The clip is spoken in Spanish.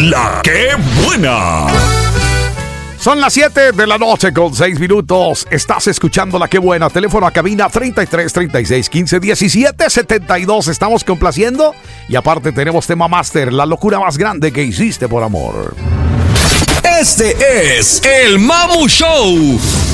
La que buena. Son las 7 de la noche con 6 minutos. Estás escuchando La que buena. Teléfono a cabina 33 36 15 17 72. Estamos complaciendo. Y aparte tenemos tema máster, la locura más grande que hiciste por amor. Este es el Mamu Show.